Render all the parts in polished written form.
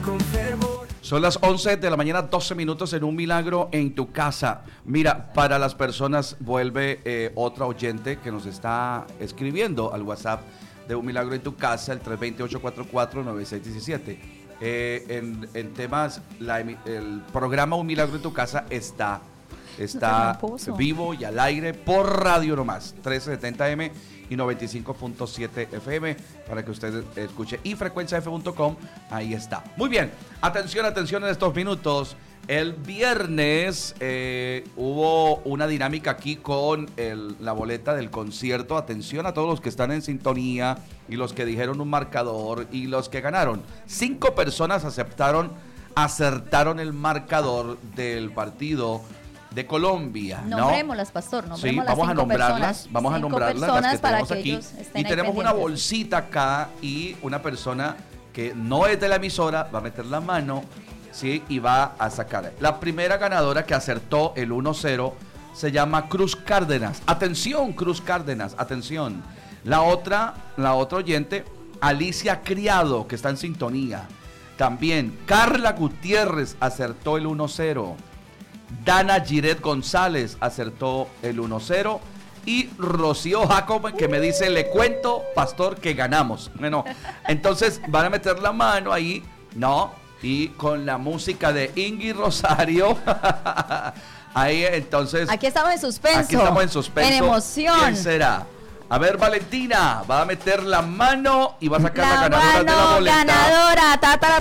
con fervor. Son las 11 de la mañana, 12 minutos en Un Milagro en tu Casa. Mira, para las personas, vuelve otra oyente que nos está escribiendo al WhatsApp de Un Milagro en tu Casa, el 328-44-9617. En temas, el programa Un Milagro en tu Casa está vivo y al aire por Radio Nomás, 1370M y 95.7 FM, para que usted escuche, y frecuenciaf.com, ahí está. Muy bien, atención en estos minutos. El viernes hubo una dinámica aquí con la boleta del concierto. Atención a todos los que están en sintonía y los que dijeron un marcador y los que ganaron. 5 personas acertaron el marcador del partido de Colombia, ¿no? Nombrémoslas, pastor, sí, vamos a nombrarlas, las que tenemos aquí. Y tenemos una bolsita acá y una persona que no es de la emisora va a meter la mano, sí, y va a sacar. La primera ganadora que acertó el 1-0 se llama Cruz Cárdenas. Atención, Cruz Cárdenas, atención. La otra oyente, Alicia Criado, que está en sintonía. También Carla Gutiérrez acertó el 1-0. Dana Giret González acertó el 1-0 y Rocío Jacob, que me dice, le cuento, pastor, que ganamos. Bueno, entonces van a meter la mano ahí, ¿no? Y con la música de Ingrid Rosario, ahí entonces... Aquí estamos en suspenso. En emoción. ¿Quién será? A ver, Valentina, va a meter la mano y va a sacar la ganadora de la boleta. Ganadora,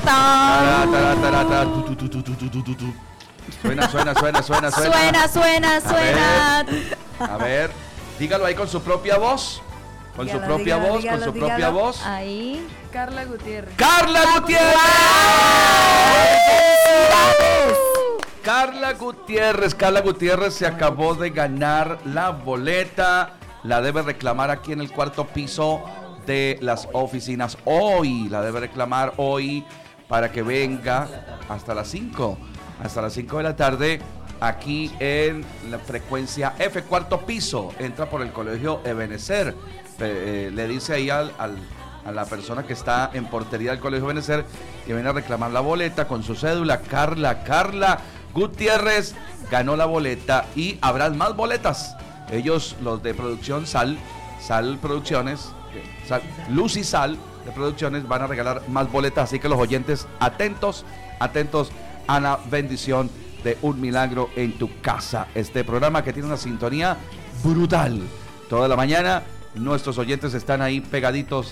Suena. A ver, dígalo ahí con su propia voz. Con su propia voz. Ahí. Carla Gutiérrez. ¡Carla Gutiérrez! Carla Gutiérrez se acabó de ganar la boleta. La debe reclamar aquí en el cuarto piso de las oficinas. La debe reclamar hoy para que venga hasta las 5 de la tarde, aquí en la frecuencia F, cuarto piso. Entra por el colegio Ebenezer. Le dice ahí a la persona que está en portería del colegio Ebenezer que viene a reclamar la boleta con su cédula. Carla Gutiérrez ganó la boleta y habrán más boletas. Ellos, los de producción Sal Producciones, Luz y Sal de Producciones, van a regalar más boletas. Así que los oyentes, atentos a la bendición de Un Milagro en tu Casa. Este programa que tiene una sintonía brutal. Toda la mañana nuestros oyentes están ahí pegaditos